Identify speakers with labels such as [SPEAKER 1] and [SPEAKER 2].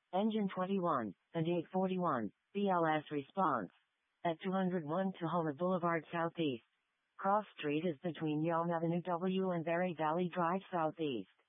[SPEAKER 1] Engine 21, and 841, BLS response. At 201 Tahoma Boulevard Southeast. Cross Street is between Yonge Avenue W and Berry Valley Drive Southeast.